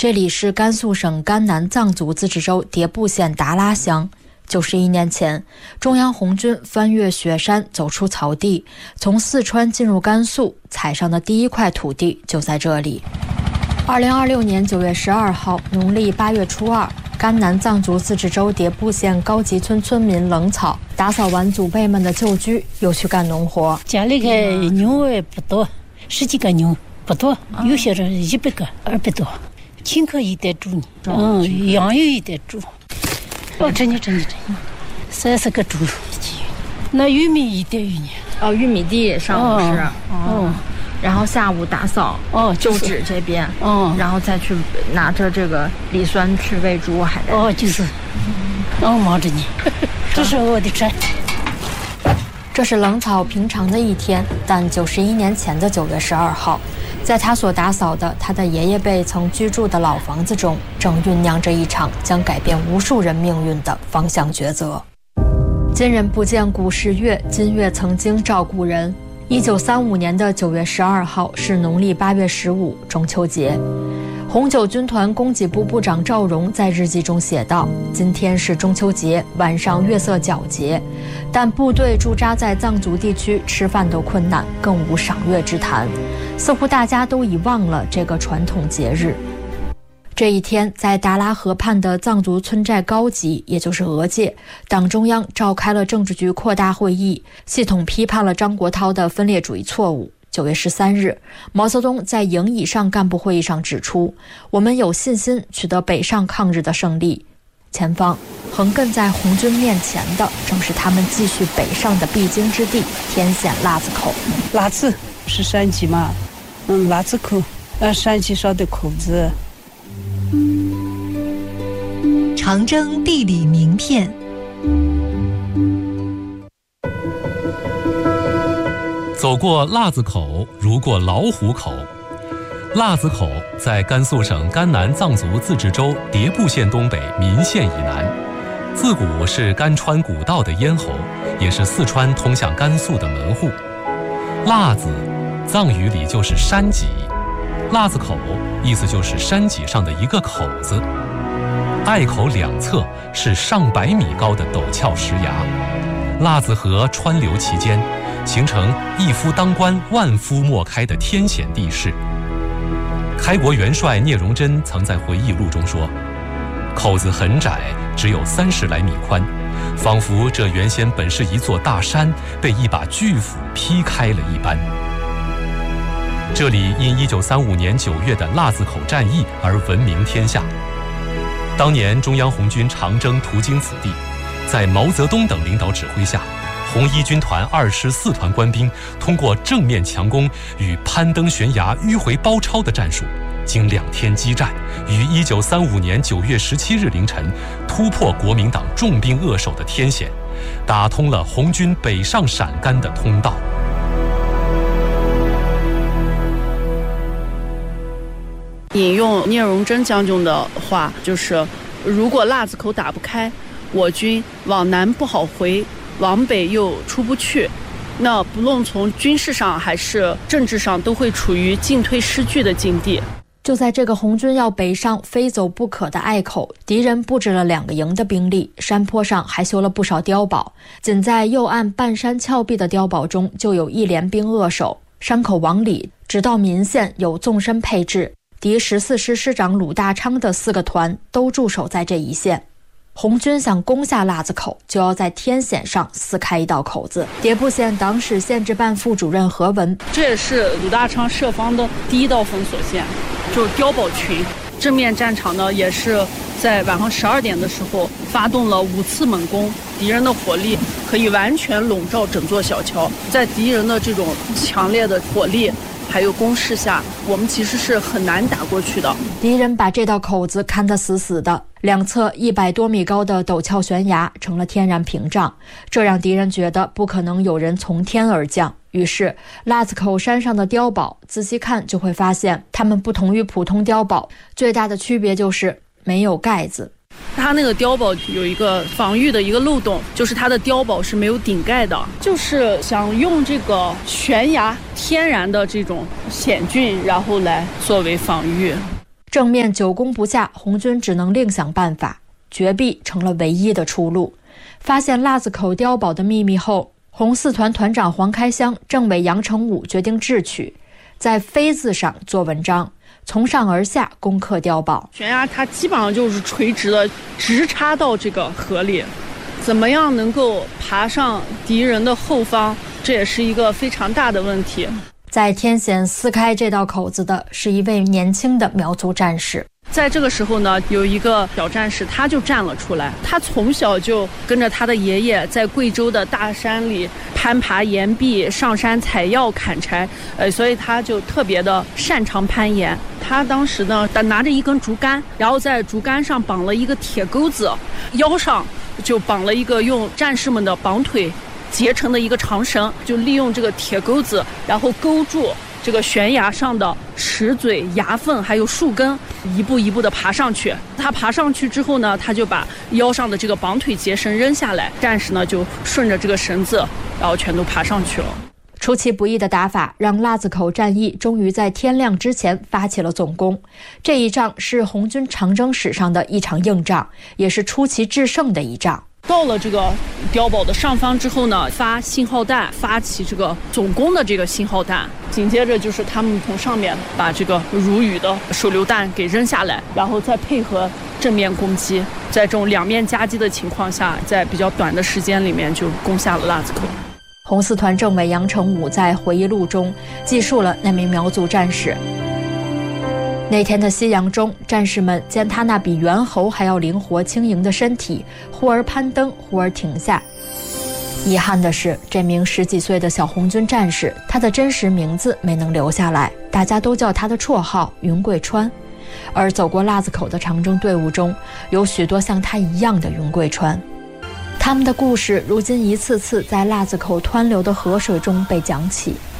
这里是甘肃省甘南藏族自治州迭部县达拉乡。91年前，中央红军翻越雪山走出草地，从四川进入甘肃，踩上的第一块土地就在这里。2026年9月12号，农历8月初2，甘南藏族自治州迭部县高级村村民冷草打扫完祖辈们的旧居，又去干农活。 家里个牛也不多，10几个牛不多，有些人100个、200多，青稞一点猪呢，羊有一点猪。真的，30个猪，那玉米一点玉米。 玉米地上午是，然后下午打扫，旧址这边，然后再去拿着这个锂酸去喂猪，还得， 就是，忙着呢，这是我的车。 这是冷草平常的一天，但91年前的9月12号，在他所打扫的他的爷爷辈曾居住的老房子中，正酝酿着一场将改变无数人命运的方向抉择。今人不见古时月，今月曾经照故人。1935年的9月12号是农历8月15，中秋节。红九军团供给部部长赵荣在日记中写道：今天是中秋节，晚上月色皎洁，但部队驻扎在藏族地区，吃饭都困难，更无赏月之谈，似乎大家都遗忘了这个传统节日。这一天，在达拉河畔的藏族村寨高级，也就是额界，党中央召开了政治局扩大会议，系统批判了张国焘的分裂主义错误。9月13日，毛泽东在营以上干部会议上指出，我们有信心取得北上抗日的胜利。前方横亘在红军面前的，正是他们继续北上的必经之地——天险腊子口。 腊子是山鸡嘛？腊子口，山鸡上的口子。 长征地理名片。 走过腊子口，如过老虎口。腊子口在甘肃省甘南藏族自治州迭部县东北岷县以南，自古是甘川古道的咽喉，也是四川通向甘肃的门户。腊子，藏语里就是山脊，腊子口意思就是山脊上的一个口子。隘口两侧是上百米高的陡峭石崖，腊子河川流其间，形成一夫当关万夫莫开的天险地势。开国元帅聂荣臻曾在回忆录中说，口子很窄，只有30来米宽，仿佛这原先本是一座大山，被一把巨斧劈开了一般。这里因1935年9月的腊子口战役而闻名天下。当年中央红军长征途经此地，在毛泽东等领导指挥下，红一军团24团官兵通过正面强攻与攀登悬崖迂回包抄的战术，经2天激战，于1935年9月17日凌晨突破国民党重兵扼守的天险，打通了红军北上陕甘的通道。 引用聂荣臻将军的话，就是如果腊子口打不开，我军往南不好回，往北又出不去，那不论从军事上还是政治上都会处于进退失据的境地。 就在这个红军要北上非走不可的隘口，敌人布置了2个营的兵力，山坡上还修了不少碉堡，仅在右岸半山峭壁的碉堡中就有1连兵扼守。山口往里直到岷县有纵深配置，敌14师师长鲁大昌的4个团都驻守在这一线。红军想攻下腊子口，就要在天险上撕开一道口子。迭部县党史县治办副主任何文， 这也是鲁大昌设防的第一道封锁线，就是碉堡群。正面战场呢，也是在晚上12点的时候发动了5次猛攻，敌人的火力可以完全笼罩整座小桥。在敌人的这种强烈的火力还有攻势下，我们其实是很难打过去的。 敌人把这道口子看得死死的，两侧100多米高的陡峭悬崖成了天然屏障，这让敌人觉得不可能有人从天而降。于是腊子口山上的碉堡仔细看就会发现，它们不同于普通碉堡，最大的区别就是没有盖子。 它那个碉堡有一个防御的一个漏洞，就是它的碉堡是没有顶盖的，就是想用这个悬崖天然的这种险峻，然后来作为防御。 正面久攻不下，红军只能另想办法，绝壁成了唯一的出路。发现腊子口碉堡的秘密后，红四团团长黄开湘、政委杨成武决定智取，在飞字上做文章，从上而下攻克碉堡。 悬崖它基本上就是垂直的，直插到这个河里，怎么样能够爬上敌人的后方，这也是一个非常大的问题。 在天险撕开这道口子的是一位年轻的苗族战士。 在这个时候呢，有一个小战士他就站了出来，他从小就跟着他的爷爷在贵州的大山里攀爬岩壁，上山采药砍柴，所以他就特别的擅长攀岩。他当时呢拿着一根竹竿，然后在竹竿上绑了一个铁钩子，腰上就绑了一个用战士们的绑腿结成的一个长绳，就利用这个铁钩子，然后勾住这个悬崖上的石嘴、崖缝还有树根，一步一步的爬上去。他爬上去之后呢，他就把腰上的这个绑腿结绳扔下来，战士呢就顺着这个绳子，然后全都爬上去了。 出其不意的打法让腊子口战役终于在天亮之前发起了总攻。这一仗是红军长征史上的一场硬仗，也是出奇制胜的一仗。 到了这个碉堡的上方之后呢，发信号弹，发起这个总攻的这个信号弹。紧接着就是他们从上面把这个如雨的手榴弹给扔下来，然后再配合正面攻击，在这种两面夹击的情况下，在比较短的时间里面就攻下了腊子口。 红四团政委杨成武在回忆录中记述了那名苗族战士。那天的夕阳中，战士们见他那比猿猴还要灵活轻盈的身体，忽而攀登，忽而停下。遗憾的是，这名10几岁的小红军战士，他的真实名字没能留下来，大家都叫他的绰号云贵川。而走过腊子口的长征队伍中，有许多像他一样的云贵川。他们的故事如今一次次在腊子口湍流的河水中被讲起。